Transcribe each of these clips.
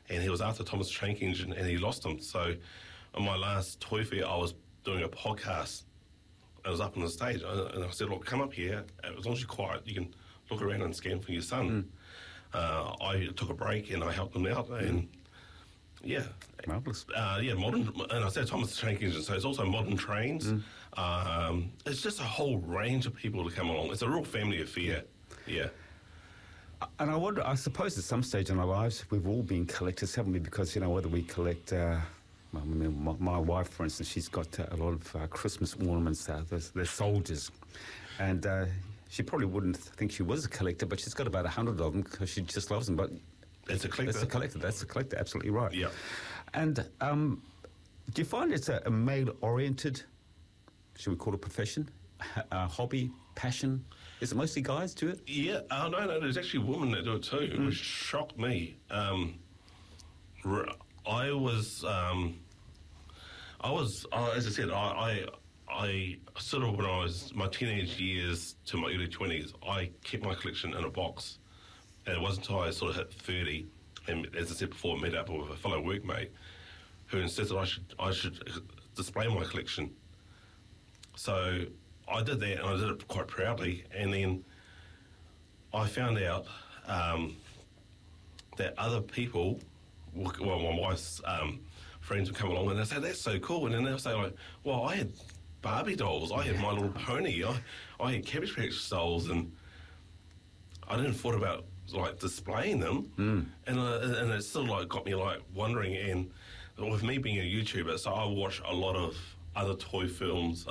and he was after Thomas the Tank Engine, and he lost him. So on my last toy fair, I was doing a podcast. I was up on the stage, and I said, look, come up here. As long as you're quiet, you can look around and scan for your son. I took a break, and I helped him out, and yeah. Marvellous. Modern, and I said Thomas the Tank Engine, so it's also modern trains. It's just a whole range of people to come along. It's a real family affair, yeah. And I wonder, I suppose at some stage in our lives, we've all been collectors, haven't we? Because, whether we collect... my wife, for instance, she's got a lot of Christmas ornaments. They're soldiers. And she probably wouldn't think she was a collector, but she's got about 100 of them because she just loves them. But it's a collector. That's a collector, absolutely right. Yeah. And do you find it's a male-oriented, should we call it profession, hobby, passion? Is it mostly guys do it? Yeah. No, there's actually women that do it too, which shocked me. I was, as I said, I sort of, when I was my teenage years to my early 20s, I kept my collection in a box. And it wasn't until I sort of hit 30, and as I said before, met up with a fellow workmate who insisted I should display my collection. So I did that, and I did it quite proudly. And then I found out that other people, well, my wife's friends would come along and they'd say, that's so cool. And then they'll say, like, well, I had Barbie dolls, I had My Little Pony, I had Cabbage Patch dolls, and I didn't thought about, like, displaying them. And it sort of, like, got me, like, wondering. And with me being a YouTuber, so I watch a lot of other toy films,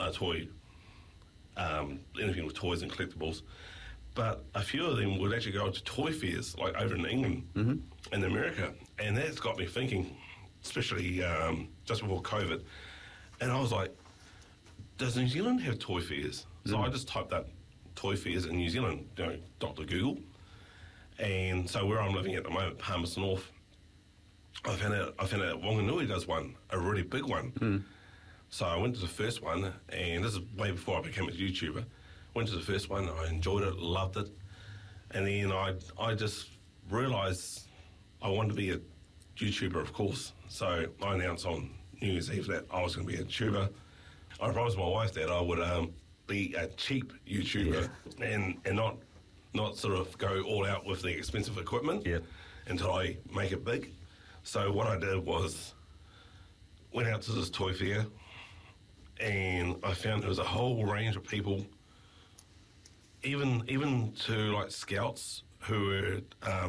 anything with toys and collectibles. But a few of them would actually go to toy fairs, like over in England and America. And that's got me thinking, especially just before COVID. And I was like, does New Zealand have toy fairs? So I just typed up toy fairs in New Zealand, Dr. Google. And so where I'm living at the moment, Palmerston North, I found out Wanganui does one, a really big one. So I went to the first one, and this is way before I became a YouTuber. Went to the first one, I enjoyed it, loved it. And then I just realised I wanted to be a YouTuber, of course. So I announced on New Year's Eve that I was going to be a YouTuber. I promised my wife that I would be a cheap YouTuber and not sort of go all out with the expensive equipment until I make it big. So what I did was went out to this toy fair, and I found there was a whole range of people, even to like scouts who were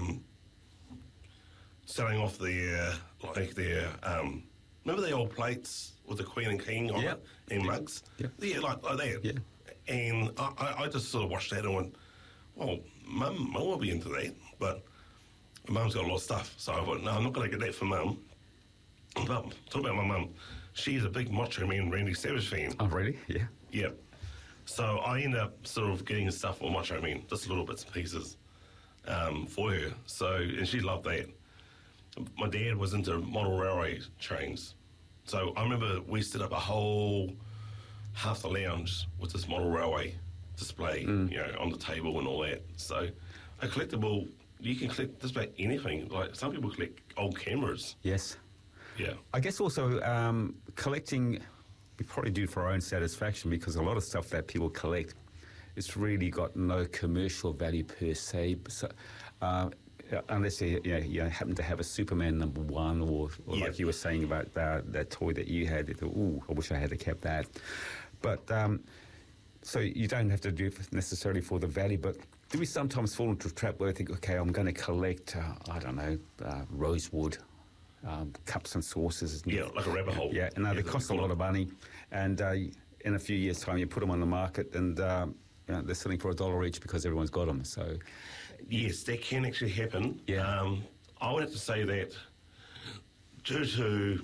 selling off their remember the old plates with the Queen and King on it and mugs? Like that. Yeah. And I just sort of watched that and went, well, Mum will be into that, but Mum's got a lot of stuff. So I thought, no, I'm not going to get that for Mum. But talk about my mum. She's a big Macho Man Randy Savage fan. Oh, really? Yeah. Yeah. So I ended up sort of getting stuff for Macho Man, just little bits and pieces for her. So, and she loved that. My dad was into model railway trains. So I remember we set up a whole half the lounge with this model railway display, on the table and all that. So a collectible, you can collect just about anything. Like some people collect old cameras. Yes. Yeah. I guess also collecting, we probably do it for our own satisfaction, because a lot of stuff that people collect, it's really got no commercial value per se. So, unless you happen to have a Superman #1 or like you were saying about that toy that you had, ooh, I wish I had kept that. But so you don't have to do it necessarily for the value, but do we sometimes fall into a trap where I think, okay, I'm going to collect, rosewood, cups and saucers. Yeah, like a rabbit hole. Yeah, and they cost a lot of money. And in a few years' time, you put them on the market and they're selling for $1 each because everyone's got them. So, yes, that can actually happen. Yeah. I would have to say that due to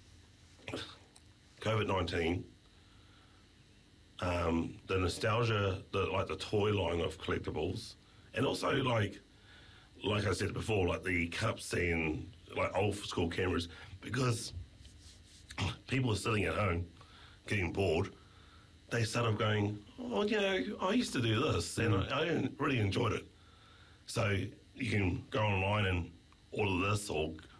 COVID-19, the nostalgia, the toy line of collectibles, and also like I said before, like the cups and like old school cameras, because people are sitting at home getting bored, they started going, oh, I used to do this, and I really enjoyed it. So you can go online and order this or